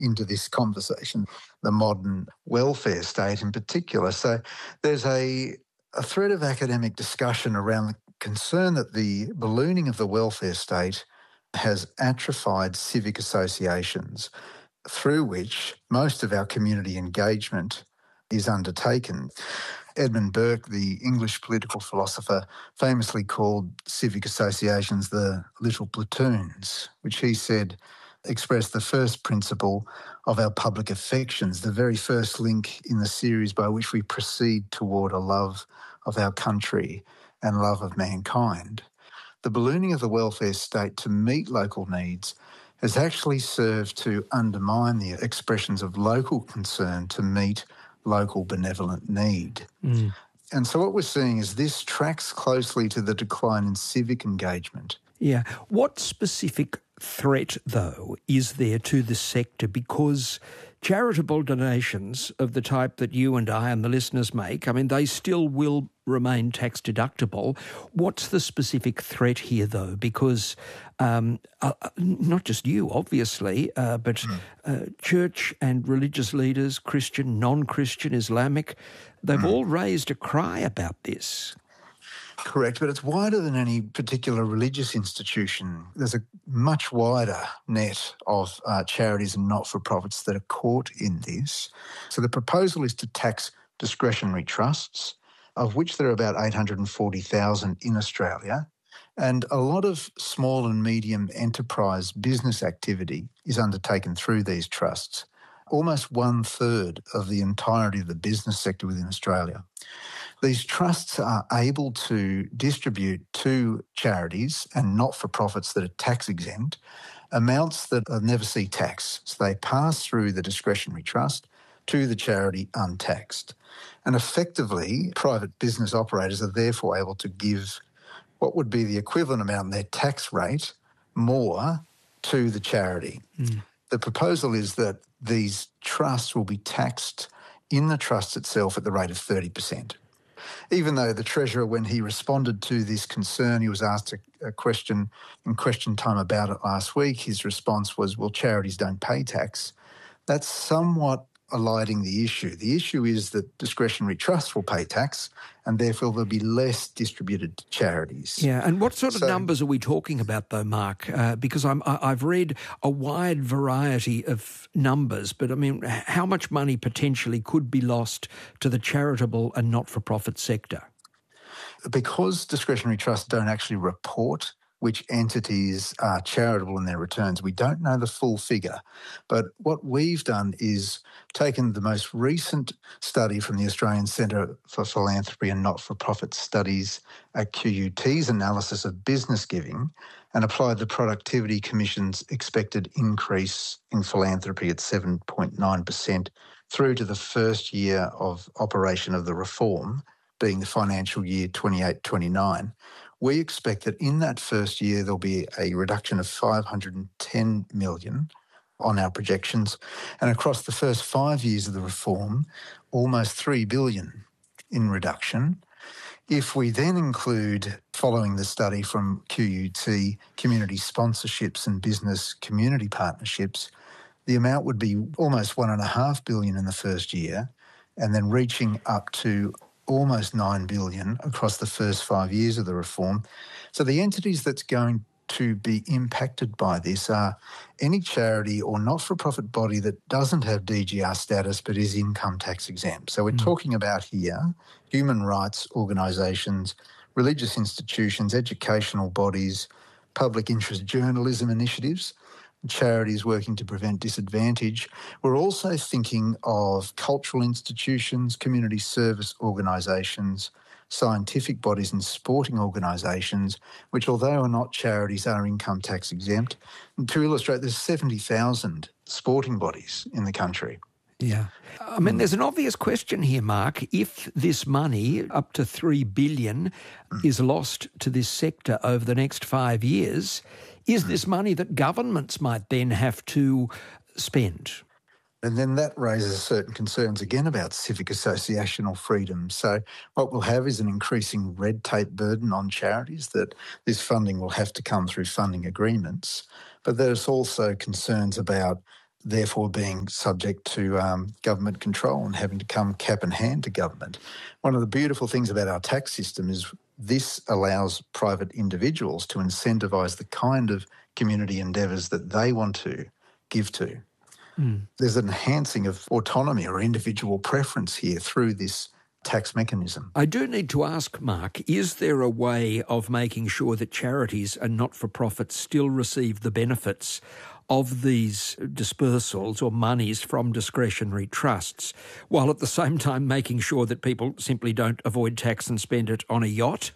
into this conversation, the modern welfare state in particular. So there's a thread of academic discussion around the concern that the ballooning of the welfare state has atrophied civic associations through which most of our community engagement is undertaken. Edmund Burke, the English political philosopher, famously called civic associations the little platoons, which he said express the first principle of our public affections, the very first link in the series by which we proceed toward a love of our country and love of mankind. The ballooning of the welfare state to meet local needs has actually served to undermine the expressions of local concern to meet local benevolent need. And so what we're seeing is this tracks closely to the decline in civic engagement. Yeah. What specific threat, though, is there to the sector? Because charitable donations of the type that you and I and the listeners make, I mean, they still will remain tax deductible. What's the specific threat here, though? Because not just you, obviously, but church and religious leaders, Christian, non-Christian, Islamic, they've all raised a cry about this. Correct, but it's wider than any particular religious institution. There's a much wider net of charities and not-for-profits that are caught in this. So the proposal is to tax discretionary trusts, of which there are about 840,000 in Australia, and a lot of small and medium enterprise business activity is undertaken through these trusts. Almost 1/3 of the entirety of the business sector within Australia. These trusts are able to distribute to charities and not-for-profits that are tax-exempt amounts that never see tax. So they pass through the discretionary trust to the charity untaxed. And effectively, private business operators are therefore able to give what would be the equivalent amount in their tax rate more to the charity. The proposal is that these trusts will be taxed in the trust itself at the rate of 30%. Even though the Treasurer, when he responded to this concern, he was asked a question in question time about it last week, his response was, well, charities don't pay tax. That's somewhat eliding the issue. The issue is that discretionary trusts will pay tax and therefore there'll be less distributed to charities. Yeah, and what sort of numbers are we talking about though, Mark? Because I've read a wide variety of numbers, but I mean, how much money potentially could be lost to the charitable and not-for-profit sector? Because discretionary trusts don't actually report which entities are charitable in their returns, we don't know the full figure. But what we've done is taken the most recent study from the Australian Centre for Philanthropy and Not-for-Profit Studies at QUT's analysis of business giving and applied the Productivity Commission's expected increase in philanthropy at 7.9% through to the first year of operation of the reform, being the financial year 28-29. We expect that in that first year there'll be a reduction of $510 million on our projections, and across the first 5 years of the reform, almost $3 billion in reduction. If we then include, following the study from QUT, community sponsorships and business community partnerships, the amount would be almost $1.5 billion in the first year, and then reaching up to almost $9 billion across the first 5 years of the reform. So the entities that's going to be impacted by this are any charity or not-for-profit body that doesn't have DGR status but is income tax exempt. So we're talking about here human rights organisations, religious institutions, educational bodies, public interest journalism initiatives, charities working to prevent disadvantage. We're also thinking of cultural institutions, community service organisations, scientific bodies and sporting organisations, which although are not charities, are income tax exempt. And to illustrate, there's 70,000 sporting bodies in the country. Yeah. I mean, there's an obvious question here, Mark. If this money, up to $3 billion, is lost to this sector over the next 5 years, is this money that governments might then have to spend? And then that raises certain concerns again about civic associational freedom. So what we'll have is an increasing red tape burden on charities, that this funding will have to come through funding agreements. But there's also concerns about therefore being subject to government control and having to come cap in hand to government. One of the beautiful things about our tax system is this allows private individuals to incentivise the kind of community endeavours that they want to give to. There's an enhancing of autonomy or individual preference here through this tax mechanism. I do need to ask, Mark, is there a way of making sure that charities and not-for-profits still receive the benefits of these dispersals or monies from discretionary trusts, while at the same time making sure that people simply don't avoid tax and spend it on a yacht?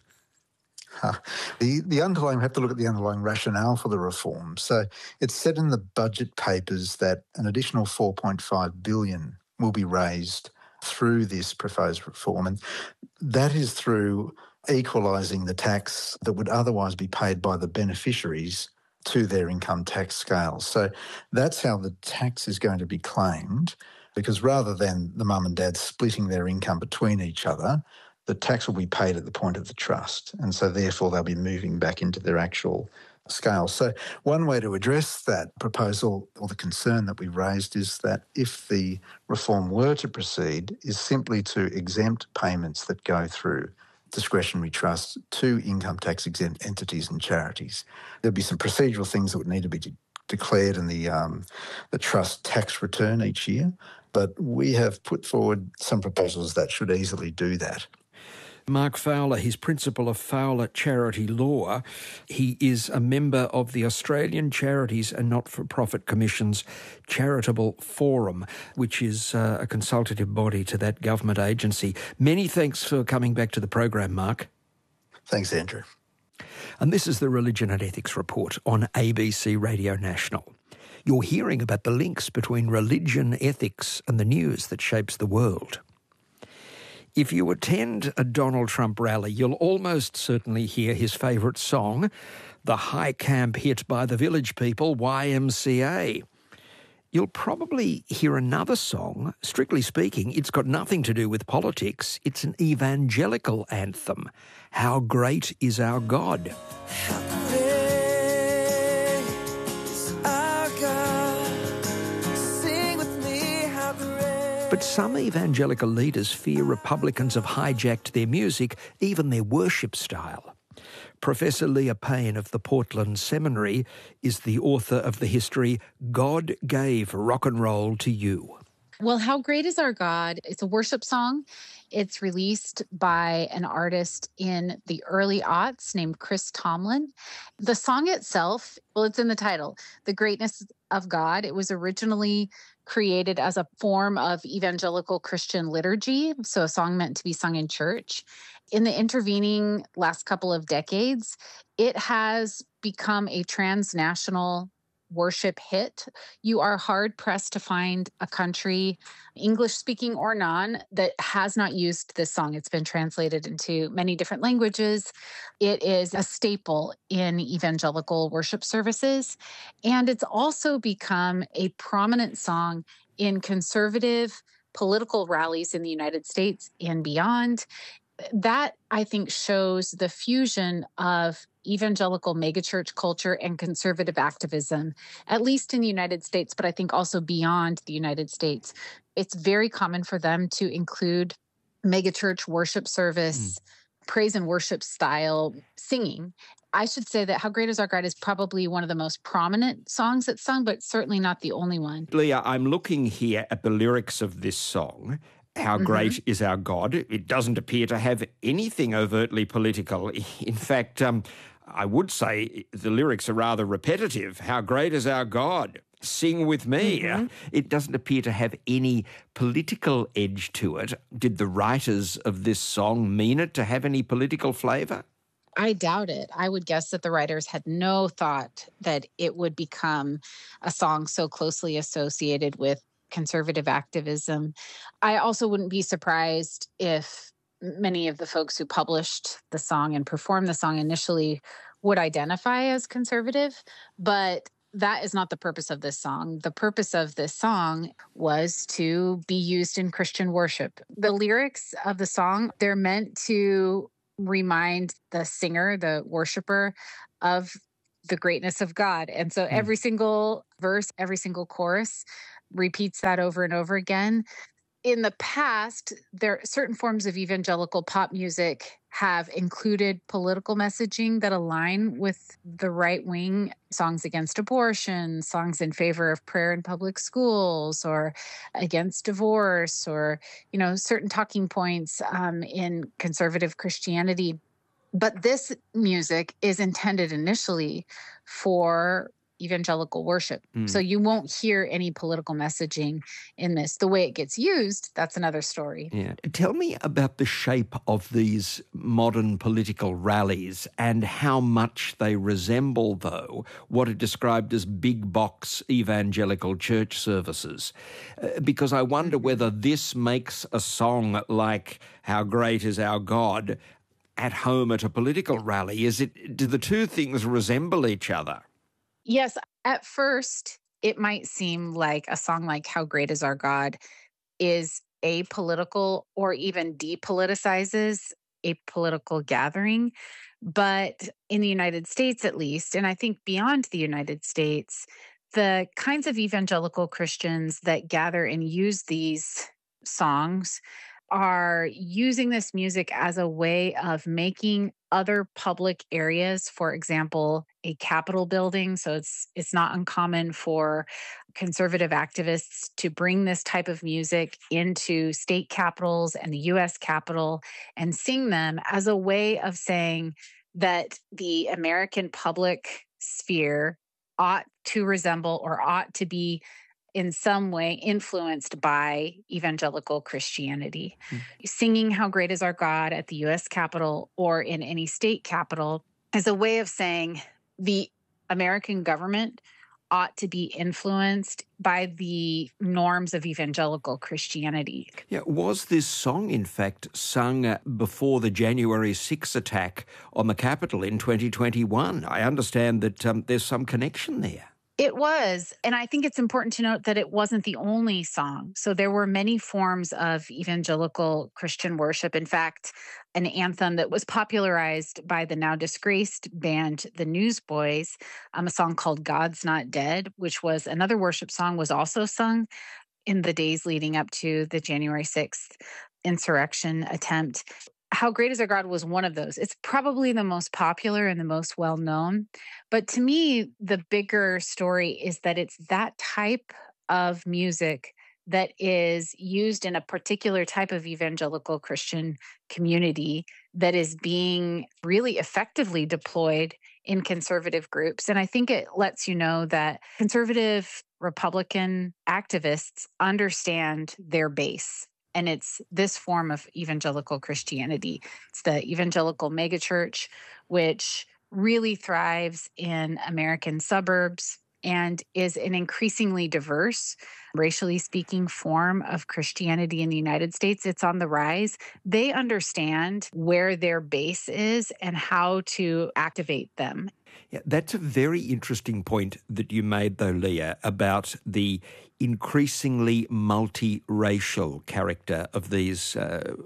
The underlying, we have to look at the underlying rationale for the reform. So it's said in the budget papers that an additional $4.5 billion will be raised through this proposed reform, and that is through equalising the tax that would otherwise be paid by the beneficiaries to their income tax scales. So that's how the tax is going to be claimed, because rather than the mum and dad splitting their income between each other, the tax will be paid at the point of the trust, and so therefore they'll be moving back into their actual scale. So one way to address that proposal or the concern that we raised is that if the reform were to proceed, is simply to exempt payments that go through discretionary trusts to income tax exempt entities and charities. There'd be some procedural things that would need to be declared in the trust tax return each year, but we have put forward some proposals that should easily do that. Mark Fowler, he's principal of Fowler Charity Law. He is a member of the Australian Charities and Not-for-Profit Commission's Charitable Forum, which is a consultative body to that government agency. Many thanks for coming back to the program, Mark. Thanks, Andrew. And this is the Religion and Ethics Report on ABC Radio National. You're hearing about the links between religion, ethics and the news that shapes the world. If you attend a Donald Trump rally, you'll almost certainly hear his favourite song, the high camp hit by the Village People, YMCA. You'll probably hear another song. Strictly speaking, it's got nothing to do with politics. It's an evangelical anthem. How Great Is Our God? How great is our God? Sing with me, how great. But some evangelical leaders fear Republicans have hijacked their music, even their worship style. Professor Leah Payne of the Portland Seminary is the author of the history God Gave Rock and Roll to You. Well, How Great Is Our God? It's a worship song. It's released by an artist in the early aughts named Chris Tomlin. The song itself, well, it's in the title, The Greatness of God. It was originally created as a form of evangelical Christian liturgy, so a song meant to be sung in church. In the intervening last couple of decades, it has become a transnational worship hit. You are hard-pressed to find a country, English-speaking or non, that has not used this song. It's been translated into many different languages. It is a staple in evangelical worship services, and it's also become a prominent song in conservative political rallies in the United States and beyond. That, I think, shows the fusion of evangelical megachurch culture and conservative activism, at least in the United States, but I think also beyond the United States. It's very common for them to include megachurch worship service, praise and worship style singing. I should say that How Great Is Our God is probably one of the most prominent songs that's sung, but certainly not the only one. Leah, I'm looking here at the lyrics of this song. How great is our God? It doesn't appear to have anything overtly political. In fact, I would say the lyrics are rather repetitive. How great is our God? Sing with me. It doesn't appear to have any political edge to it. Did the writers of this song mean it to have any political flavour? I doubt it. I would guess that the writers had no thought that it would become a song so closely associated with conservative activism. I also wouldn't be surprised if many of the folks who published the song and performed the song initially would identify as conservative, but that is not the purpose of this song. The purpose of this song was to be used in Christian worship. The lyrics of the song, they're meant to remind the singer, the worshiper, of the greatness of God. And so every single verse, every single chorus repeats that over and over again. In the past, there certain forms of evangelical pop music have included political messaging that align with the right wing, songs against abortion, songs in favor of prayer in public schools, or against divorce, or certain talking points in conservative Christianity. But this music is intended initially for evangelical worship. So you won't hear any political messaging in this. The way it gets used, that's another story. Yeah. Tell me about the shape of these modern political rallies and how much they resemble, though, what are described as big box evangelical church services. Because I wonder whether this makes a song like How Great Is Our God at home at a political rally. Do the two things resemble each other? Yes, at first, it might seem like a song like How Great Is Our God is apolitical or even depoliticizes a political gathering. But in the United States, at least, and I think beyond the United States, the kinds of evangelical Christians that gather and use these songs are using this music as a way of making other public areas, for example, a Capitol building. So it's not uncommon for conservative activists to bring this type of music into state capitals and the U.S. Capitol and sing them as a way of saying that the American public sphere ought to resemble or ought to be in some way influenced by evangelical Christianity. Singing How Great Is Our God at the U.S. Capitol or in any state capitol is a way of saying the American government ought to be influenced by the norms of evangelical Christianity. Yeah, was this song, in fact, sung before the January 6 attack on the Capitol in 2021? I understand that there's some connection there. It was. And I think it's important to note that it wasn't the only song. So there were many forms of evangelical Christian worship. In fact, an anthem that was popularized by the now disgraced band, the Newsboys, a song called God's Not Dead, which was another worship song, was also sung in the days leading up to the January 6th insurrection attempt. How Great Is Our God was one of those. It's probably the most popular and the most well-known. But to me, the bigger story is that it's that type of music that is used in a particular type of evangelical Christian community that is being really effectively deployed in conservative groups. And I think it lets you know that conservative Republican activists understand their base. And it's this form of evangelical Christianity. It's the evangelical megachurch, which really thrives in American suburbs and is an increasingly diverse, racially speaking, form of Christianity in the United States. It's on the rise. They understand where their base is and how to activate them. Yeah, that's a very interesting point that you made, though, Leah, about the increasingly multiracial character of these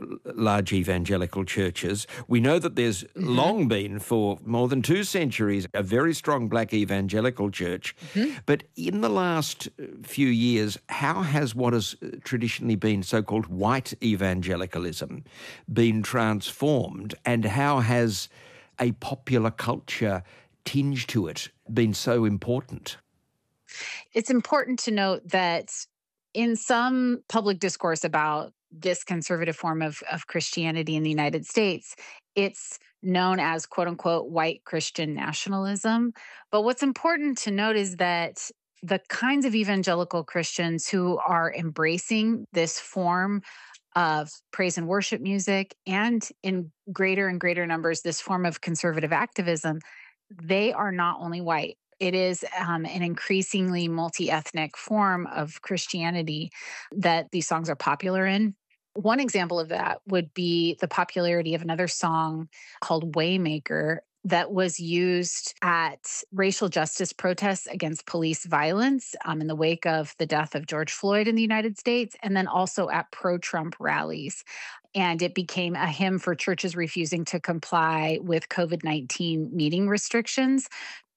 large evangelical churches. We know that there's long been, for more than 2 centuries, a very strong black evangelical church. But in the last few years, how has what has traditionally been so-called white evangelicalism been transformed, and how has a popular culture tinge to it been so important? It's important to note that in some public discourse about this conservative form of Christianity in the United States, it's known as quote unquote white Christian nationalism. But what's important to note is that the kinds of evangelical Christians who are embracing this form of praise and worship music, and in greater and greater numbers, this form of conservative activism, they are not only white. It is an increasingly multi-ethnic form of Christianity that these songs are popular in. One example of that would be the popularity of another song called Waymaker that was used at racial justice protests against police violence in the wake of the death of George Floyd in the United States, and then also at pro-Trump rallies. And it became a hymn for churches refusing to comply with COVID-19 meeting restrictions.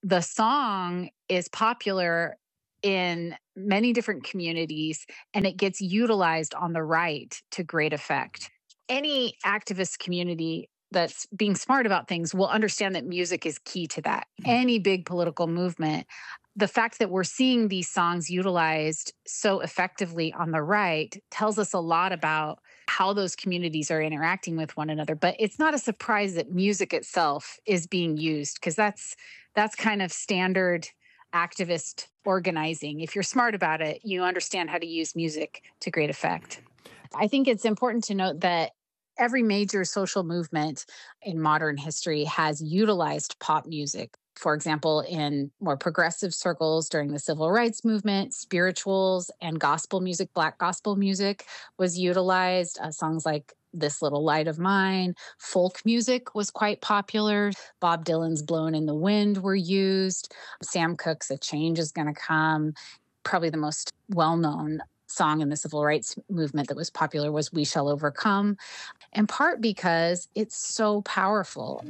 the song is popular in many different communities, and it gets utilized on the right to great effect. Any activist community that's being smart about things will understand that music is key to that. Any big political movement, the fact that we're seeing these songs utilized so effectively on the right tells us a lot about how those communities are interacting with one another. But it's not a surprise that music itself is being used, because that's kind of standard activist organizing. If you're smart about it, you understand how to use music to great effect. I think it's important to note that every major social movement in modern history has utilized pop music. For example, in more progressive circles during the civil rights movement, spirituals and gospel music, Black gospel music, was utilized. Songs like This Little Light of Mine, folk music was quite popular. Bob Dylan's Blowin' in the Wind were used. Sam Cooke's A Change Is Gonna Come. Probably the most well-known song in the civil rights movement that was popular was We Shall Overcome, in part because it's so powerful.